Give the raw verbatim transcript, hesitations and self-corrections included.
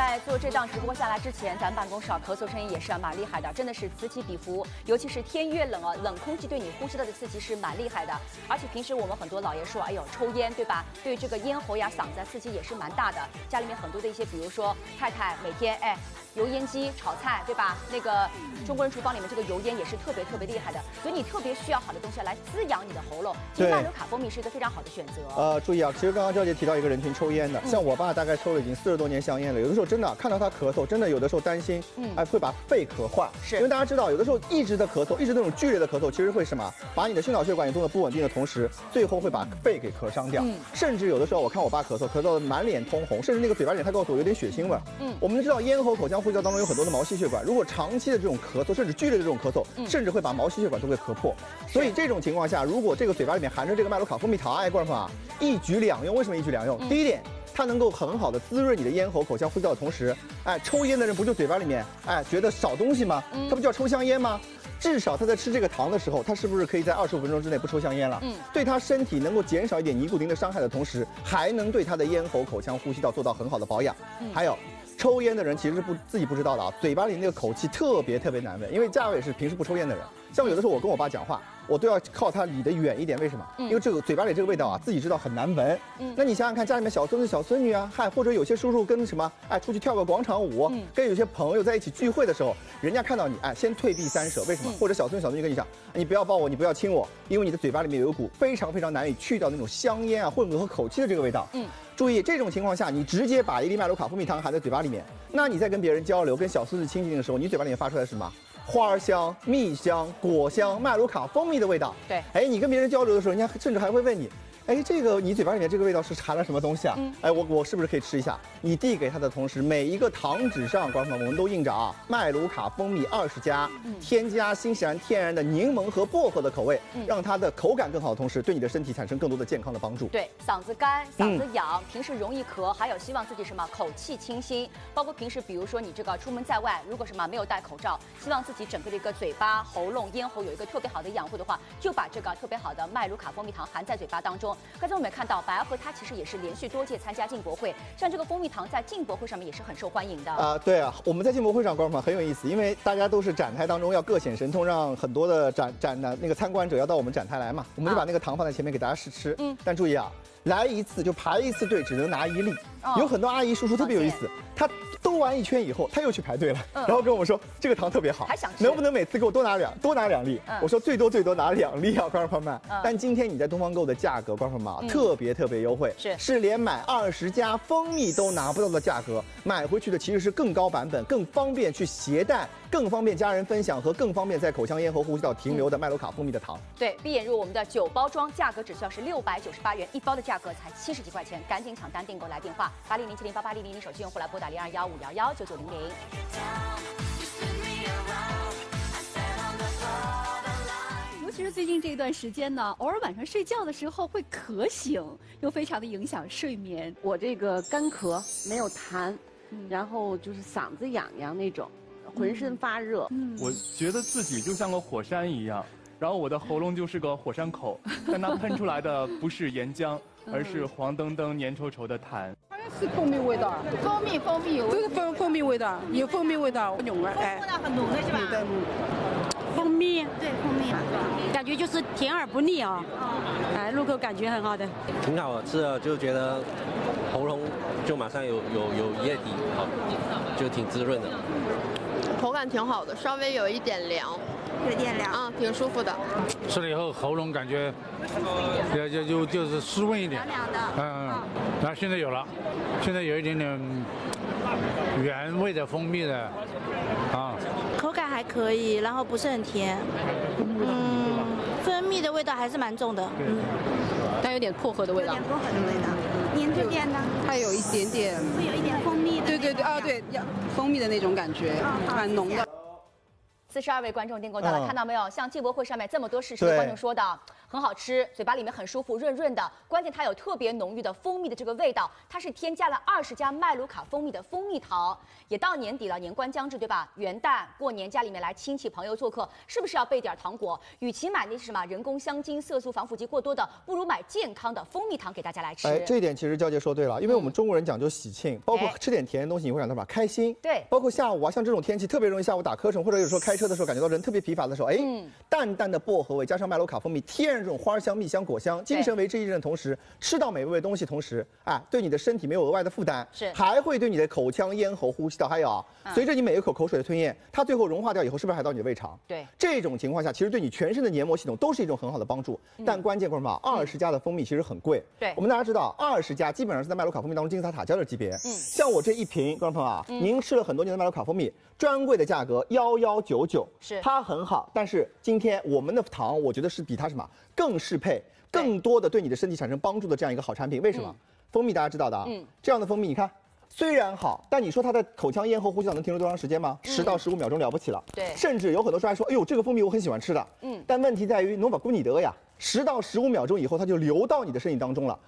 在做这档直播下来之前，咱办公室啊咳嗽声音也是啊蛮厉害的，真的是此起彼伏。尤其是天越冷啊，冷空气对你呼吸道的刺激是蛮厉害的。而且平时我们很多老爷说，哎呦抽烟对吧？对这个咽喉呀、嗓子啊刺激也是蛮大的。家里面很多的一些，比如说太太每天哎油烟机炒菜对吧？那个中国人厨房里面这个油烟也是特别特别厉害的，所以你特别需要好的东西来滋养你的喉咙。其实麦卢卡蜂蜜是一个非常好的选择。呃， 注意啊，其实刚刚赵姐提到一个人群抽烟的，像我爸大概抽了已经四十多年香烟了，有的时候真的看到他咳嗽，真的有的时候担心，嗯，哎会把肺咳坏。是，因为大家知道，有的时候一直的咳嗽，一直那种剧烈的咳嗽，其实会什么？把你的心脑血管也做得不稳定的同时，最后会把肺给咳伤掉。嗯，甚至有的时候我看我爸咳嗽，咳嗽的满脸通红，甚至那个嘴巴里他告诉我有点血腥味。嗯，我们知道咽喉、口腔、呼吸道当中有很多的毛细血管，如果长期的这种咳嗽，甚至剧烈的这种咳嗽，嗯、甚至会把毛细血管都给咳破。所以这种情况下，如果这个嘴巴里面含着这个麦卢卡蜂蜜糖，哎，观众朋友啊，一举两用。为什么一举两用？嗯、第一点，它能够很好的滋润你的咽喉、口腔、呼吸道的同时，哎，抽烟的人不就嘴巴里面哎觉得少东西吗？他不就要抽香烟吗？至少他在吃这个糖的时候，他是不是可以在二十五分钟之内不抽香烟了？嗯，对他身体能够减少一点尼古丁的伤害的同时，还能对他的咽喉、口腔、呼吸道做到很好的保养。嗯、还有。抽烟的人其实是不自己不知道的啊，嘴巴里那个口气特别特别难闻。因为佳伟是平时不抽烟的人，像我有的时候我跟我爸讲话，我都要靠他离得远一点。为什么？因为这个嘴巴里这个味道啊，自己知道很难闻。嗯，那你想想看，家里面小孙子小孙女啊，嗨，或者有些叔叔跟什么，哎，出去跳个广场舞，嗯、跟有些朋友在一起聚会的时候，人家看到你，哎，先退避三舍。为什么？嗯、或者小孙子小孙女跟你讲，你不要抱我，你不要亲我，因为你的嘴巴里面有一股非常非常难以去掉那种香烟啊、混合和口气的这个味道。嗯。注意，这种情况下，你直接把一粒麦卢卡蜂蜜糖含在嘴巴里面，那你在跟别人交流、跟小孙子亲近的时候，你嘴巴里面发出来是什么？花香、蜜香、果香、麦卢卡蜂蜜的味道。对，哎，你跟别人交流的时候，人家甚至还会问你，哎，这个你嘴巴里面这个味道是含了什么东西啊？嗯、哎，我我是不是可以吃一下？你递给他的同时，每一个糖纸上，观众们我们都印着啊，麦卢卡蜂蜜二十加，嗯、添加新西兰天然的柠檬和薄荷的口味，嗯、让它的口感更好的同时，对你的身体产生更多的健康的帮助。对，嗓子干、嗓子痒，嗯、平时容易咳，还有希望自己什么口气清新，包括平时比如说你这个出门在外，如果什么没有戴口罩，希望自己整个的一个嘴巴、喉咙、咽喉有一个特别好的养护的话，就把这个特别好的麦卢卡蜂蜜糖含在嘴巴当中。刚才我们也看到，白河它其实也是连续多届参加进博会，像这个蜂蜜糖在进博会上面也是很受欢迎的啊、呃。对啊，我们在进博会上，观众朋友很有意思，因为大家都是展台当中要各显神通，让很多的展展的那个参观者要到我们展台来嘛，我们就把那个糖放在前面给大家试吃。嗯，但注意啊，来一次就排一次队，只能拿一粒。哦、有很多阿姨叔叔特别有意思，他兜完一圈以后，他又去排队了，嗯、然后跟我们说这个糖特别好，还想吃，能不能每次给我多拿两多拿两粒？嗯、我说最多最多拿两粒啊，观众朋友们。嗯、但今天你在东方购的价格，观众朋友们、嗯、特别特别优惠，是是连买二十加蜂蜜都拿不到的价格，买回去的其实是更高版本、更方便去携带、更方便家人分享和更方便在口腔、咽喉、呼吸道停留的麦卢卡蜂蜜的糖。对，闭眼入我们的九包装，价格只需要是六百九十八元，一包的价格才七十几块钱，赶紧抢单订购来电话八零零七零八八零零零，手机用户来拨打零二幺五幺幺九九零零。 尤其是最近这一段时间呢，偶尔晚上睡觉的时候会咳醒，又非常的影响睡眠。 我这个干咳没有痰，嗯、然后就是嗓子痒痒那种，浑身发热。 嗯、我觉得自己就像个火山一样，然后我的喉咙就是个火山口，但它喷出来的不是岩浆，而是黄澄澄、粘稠稠的痰。 是蜂蜜味道， 蜂蜜蜂蜜有， 这是蜂蜂蜜味道，有蜂蜜味道，浓啊，哎， 很浓的是吧？ 对， 蜂蜜，对蜂蜜，感觉就是甜而不腻啊，哎，入口感觉很好的， 挺好吃的，就觉得喉咙就马上有有有液体，好，就挺滋润的， 口感挺好的，稍微有一点凉。 有点凉啊，挺舒服的。 吃了以后喉咙感觉，就就就就是湿润一点， 凉凉的。 嗯，然后现在有了，现在有一点点原味的蜂蜜的，啊， 口感还可以，然后不是很甜，嗯，蜂蜜的味道还是蛮重的，嗯， 但有点薄荷的味道， 有点薄荷的味道，黏着点的， 它有一点点， 会有一点蜂蜜的， 对对对，啊对，蜂蜜的那种感觉，蛮浓的。 四十二位观众订购到了，嗯、看到没有？像进博会上面这么多试吃的观众说的， 很好吃，嘴巴里面很舒服，润润的。关键它有特别浓郁的蜂蜜的这个味道，它是添加了二十加麦卢卡蜂蜜的蜂蜜糖。也到年底了，年关将至，对吧？元旦过年家里面来亲戚朋友做客，是不是要备点糖果？与其买那是什么人工香精、色素、防腐剂过多的，不如买健康的蜂蜜糖给大家来吃。 哎，这一点其实娇姐说对了，因为我们中国人讲究喜庆，包括吃点甜的东西，你会感到什么开心？ 对， 包括下午啊，像这种天气特别容易下午打瞌睡，或者有时候开车的时候感觉到人特别疲乏的时候，哎，嗯、淡淡的薄荷味加上麦卢卡蜂蜜，天然这种花香、蜜香、果香，精神为之一振的同时，吃到美味的东西同时，哎，对你的身体没有额外的负担， 是， 还会对你的口腔、咽喉、呼吸道，还有、嗯、随着你每一口口水的吞咽，它最后融化掉以后，是不是还到你的胃肠？ 对， 这种情况下，其实对你全身的黏膜系统都是一种很好的帮助。嗯、但关键是什么？二十加的蜂蜜其实很贵。 对， 我们大家知道，二十加基本上是在麦卢卡蜂蜜当中金字塔塔尖的级别。嗯，像我这一瓶，观众朋友啊，嗯、您吃了很多年的麦卢卡蜂蜜，专柜的价格幺幺九九，是它很好，但是今天我们的糖，我觉得是比它什么更适配、更多的对你的身体产生帮助的这样一个好产品。为什么？嗯、蜂蜜大家知道的啊，嗯、这样的蜂蜜，你看。虽然好，但你说它在口腔、咽喉、呼吸道能停留多长时间吗？十、嗯、到十五秒钟了不起了。 对， 甚至有很多时候还说，哎呦，这个蜂蜜我很喜欢吃的。嗯，但问题在于，侬把估你得呀，十到十五秒钟以后，它就流到你的身体当中了。